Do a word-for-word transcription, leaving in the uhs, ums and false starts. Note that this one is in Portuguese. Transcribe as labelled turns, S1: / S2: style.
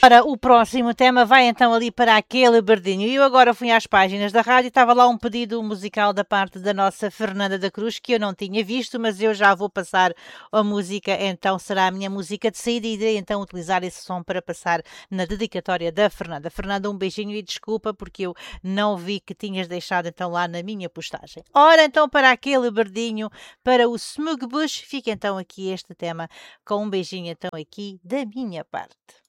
S1: Ora, o próximo tema vai então ali para aquele bardinho. E eu agora fui às páginas da rádio e estava lá um pedido musical da parte da nossa Fernanda da Cruz que eu não tinha visto, mas eu já vou passar a música, então será a minha música de saída e irei então utilizar esse som para passar na dedicatória da Fernanda. Fernanda, um beijinho e desculpa porque eu não vi que tinhas deixado então lá na minha postagem. Ora, então para aquele bardinho, para o Smug Bush, fica então aqui este tema com um beijinho então aqui da minha parte.